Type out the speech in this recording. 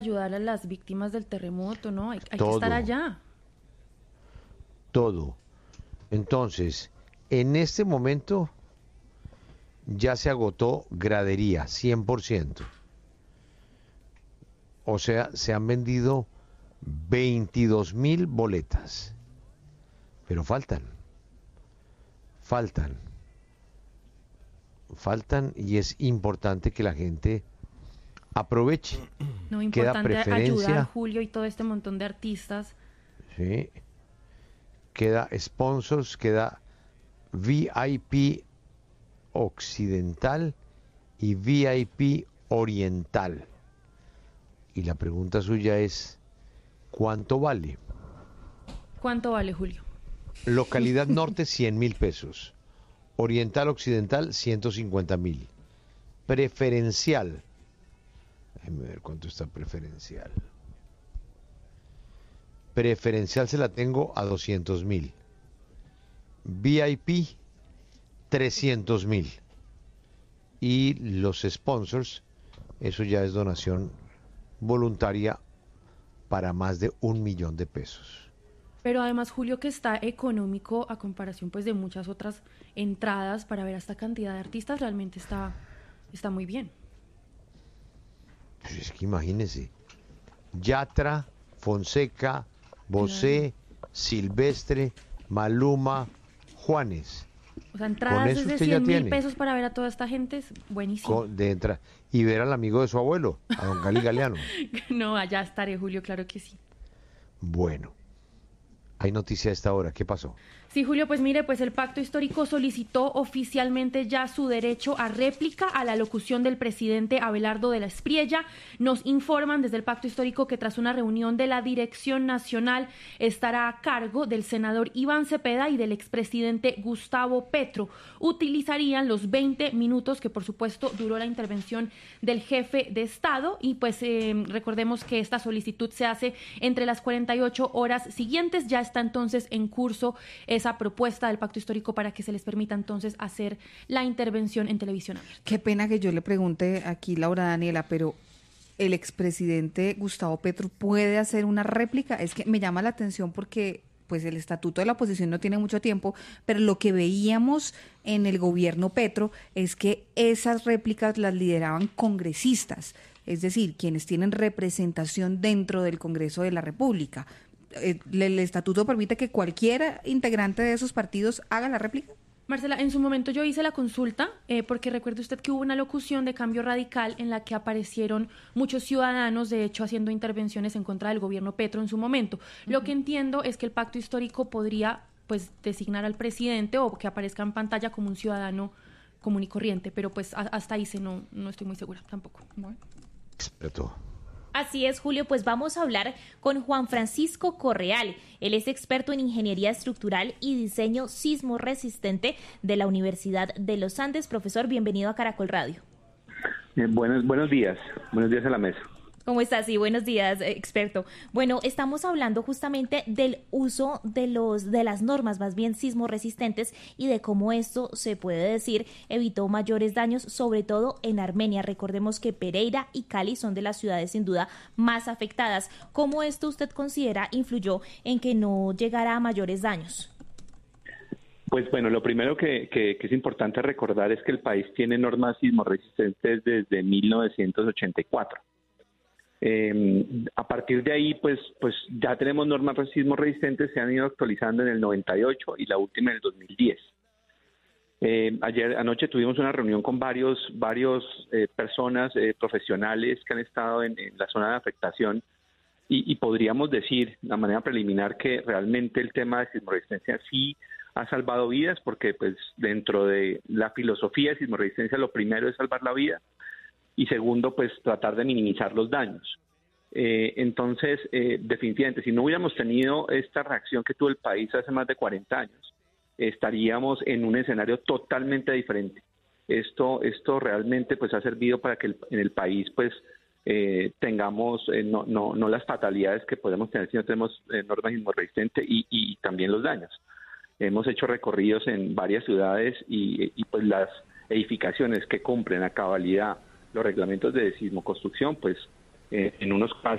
ayudar a las víctimas del terremoto, ¿no? Hay que estar Todo, allá. todo. Entonces, en este momento ya se agotó gradería, 100%. O sea, se han vendido 22.000 boletas. Pero faltan, faltan y es importante que la gente aproveche. No, Queda importante ayudar, preferencia, Julio, y todo este montón de artistas. ¿sí? Queda sponsors, queda VIP occidental y VIP oriental. Y la pregunta suya es, ¿cuánto vale? ¿Cuánto vale, Julio? Localidad norte, 100.000 pesos. Oriental occidental, 150.000. Preferencial. Déjeme ver cuánto está preferencial. Preferencial se la tengo a 200.000. VIP, 300.000. Y los sponsors, eso ya es donación voluntaria para más de 1.000.000 de pesos. Pero además, Julio, que está económico a comparación pues de muchas otras entradas para ver a esta cantidad de artistas, realmente está muy bien. Pues es que imagínese, Yatra, Fonseca, Claro. Bosé, Silvestre, Maluma, Juanes. O sea, Con entradas eso desde usted ya 100.000 tiene. pesos para ver a toda esta gente es buenísimo. Y ver al amigo de su abuelo, a don Gali Galeano. No, allá estaré, Julio, claro que sí. Bueno, hay noticia a esta hora. ¿Qué pasó? Sí, Julio, pues mire, pues el Pacto Histórico solicitó oficialmente ya su derecho a réplica a la locución del presidente Abelardo de la Espriella. Nos informan desde el Pacto Histórico que tras una reunión de la Dirección Nacional estará a cargo del senador Iván Cepeda y del expresidente Gustavo Petro. Utilizarían los 20 minutos que por supuesto duró la intervención del jefe de Estado y pues recordemos que esta solicitud se hace entre las 48 horas siguientes. Ya está entonces en curso esa propuesta del Pacto Histórico para que se les permita entonces hacer la intervención en televisión abierta. Qué pena que yo le pregunte aquí, Laura Daniela, pero ¿el expresidente Gustavo Petro puede hacer una réplica? Es que me llama la atención porque pues el estatuto de la oposición no tiene mucho tiempo, pero lo que veíamos en el gobierno Petro es que esas réplicas las lideraban congresistas, es decir, quienes tienen representación dentro del Congreso de la República. ¿El estatuto permite que cualquier integrante de esos partidos haga la réplica? Marcela, en su momento yo hice la consulta porque recuerde usted que hubo una locución de Cambio Radical en la que aparecieron muchos ciudadanos, de hecho, haciendo intervenciones en contra del gobierno Petro en su momento. Lo que entiendo es que el Pacto Histórico podría pues designar al presidente o que aparezca en pantalla como un ciudadano común y corriente, pero pues hasta ahí no estoy muy segura tampoco. Bueno. Experto. Así es, Julio, pues vamos a hablar con Juan Francisco Correal. Él es experto en ingeniería estructural y diseño sismo resistente de la Universidad de los Andes. Profesor, bienvenido a Caracol Radio. Buenos días a la mesa. ¿Cómo estás? Sí, buenos días, experto. Bueno, estamos hablando justamente del uso de las normas, más bien sismo resistentes, y de cómo esto se puede decir evitó mayores daños, sobre todo en Armenia. Recordemos que Pereira y Cali son de las ciudades sin duda más afectadas. ¿Cómo esto usted considera influyó en que no llegara a mayores daños? Pues bueno, lo primero que es importante recordar es que el país tiene normas sismo resistentes desde 1984. A partir de ahí, pues ya tenemos normas sismo resistentes, se han ido actualizando en el 98 y la última en el 2010. Anoche tuvimos una reunión con varios personas profesionales que han estado en la zona de afectación y podríamos decir de manera preliminar que realmente el tema de sismo resistencia sí ha salvado vidas, porque pues dentro de la filosofía de sismo resistencia lo primero es salvar la vida y segundo, pues tratar de minimizar los daños. Entonces, definitivamente, si no hubiéramos tenido esta reacción que tuvo el país hace más de 40 años, estaríamos en un escenario totalmente diferente. Esto realmente pues ha servido para que en el país pues tengamos no las fatalidades que podemos tener si no tenemos normas sismo resistentes y también los daños. Hemos hecho recorridos en varias ciudades y pues las edificaciones que cumplen a cabalidad los reglamentos de sismoconstrucción, pues en unos casos